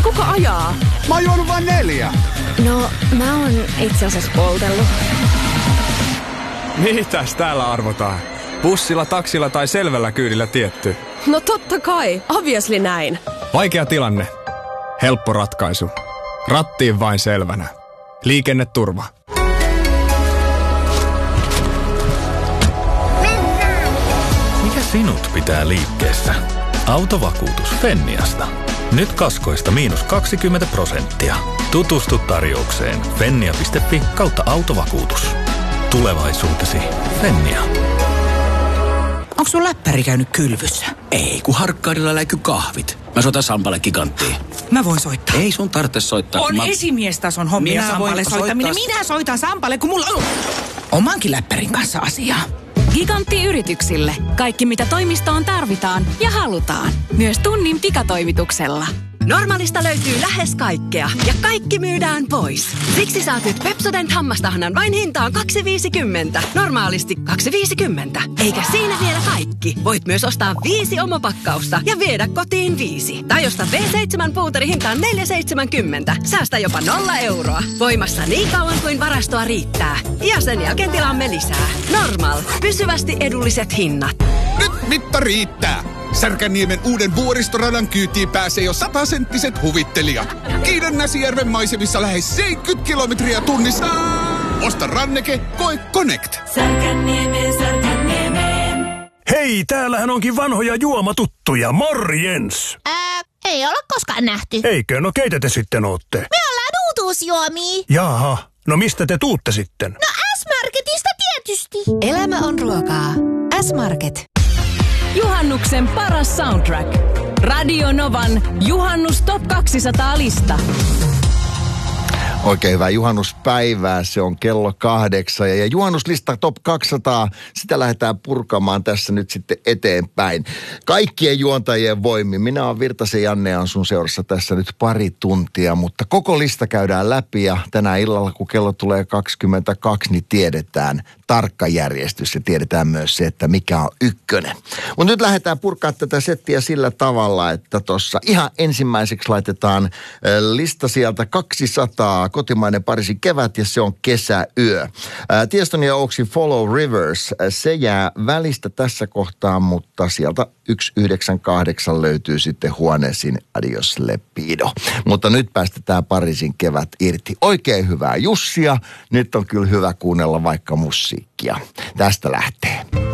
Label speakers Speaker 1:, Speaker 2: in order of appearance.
Speaker 1: kuka ajaa?
Speaker 2: Mä oon juonut vain 4.
Speaker 1: No, mä oon itse asiassa poltellut.
Speaker 3: Mitäs täällä arvotaan? Bussilla, taksilla tai selvällä kyydillä tietty?
Speaker 1: No totta kai, obviously näin.
Speaker 3: Vaikea tilanne. Helppo ratkaisu. Rattiin vain selvänä. Liikenneturva.
Speaker 4: Mikä sinut pitää liikkeessä? Autovakuutus Fenniasta. Nyt kaskoista -20%. Tutustu tarjoukseen fennia.fi/autovakuutus. Tulevaisuutesi Fennia.
Speaker 5: Onko sun läppäri käynyt kylvyssä?
Speaker 6: Ei, kun Harkkaadilla läikky kahvit. Mä soitan Sampalle Giganttiin.
Speaker 5: Mä voin soittaa.
Speaker 6: Ei sun tarvitse soittaa.
Speaker 5: On esimiestason hommia Sampalle soittaminen. Minä soitan Sampalle, kun mulla on omankin läppärin kanssa asiaa.
Speaker 7: Gigantti-yrityksille. Kaikki mitä toimistoon tarvitaan ja halutaan. Myös tunnin pikatoimituksella.
Speaker 8: Normaalista löytyy lähes kaikkea ja kaikki myydään pois. Siksi saat nyt Pepsodent hammastahnan vain hintaan 2,50. Normaalisti 2,50. Eikä siinä vielä kaikki. Voit myös ostaa 5 omopakkausta ja viedä kotiin 5. Tai ostaa V7-puuteri hintaan 4,70. Säästä jopa 0 euroa. Voimassa niin kauan kuin varastoa riittää. Ja sen jälkeen tilaamme lisää. Normal. Pysyvästi edulliset hinnat.
Speaker 2: Nyt mitta riittää. Särkänniemen uuden vuoristoradan kyytiin pääsee jo 100-senttiset huvittelijat. Kiiden Näsijärven maisemissa lähes 70 kilometriä tunnissa. Osta ranneke, koe Connect.
Speaker 9: Särkänniemeen. Hei, täällähän onkin vanhoja juomatuttuja. Morjens!
Speaker 10: Ei olla koskaan nähty.
Speaker 9: Eikö? No keitä te sitten ootte?
Speaker 10: Me ollaan uutuusjuomia.
Speaker 9: Jaha, no mistä te tuutte sitten?
Speaker 10: No S-Marketista tietysti.
Speaker 7: Elämä on ruokaa. S-Market. Juhannuksen paras soundtrack. Radio Novan Juhannus Top 200-lista.
Speaker 11: Oikein hyvää juhannuspäivää, se on kello 8 ja juhannuslista Top 200, sitä lähdetään purkamaan tässä nyt sitten eteenpäin. Kaikkien juontajien voimin, minä olen Virtasen Janne ja on sun seurassa tässä nyt pari tuntia, mutta koko lista käydään läpi ja tänä illalla kun kello tulee 22, niin tiedetään tarkka järjestys ja tiedetään myös se, että mikä on ykkönen. Mutta nyt lähdetään purkamaan tätä settiä sillä tavalla, että tuossa ihan ensimmäiseksi laitetaan lista sieltä 200, kotimainen Pariisin kevät ja se on kesäyö. Tieston ja Oaksin Follow Rivers, se jää välistä tässä kohtaa, mutta sieltä 198 löytyy sitten Juanesin Adios Lepido. Mutta nyt päästetään Pariisin kevät irti. Oikein hyvää Jussia, nyt on kyllä hyvä kuunnella vaikka musiikkia. Tästä lähtee.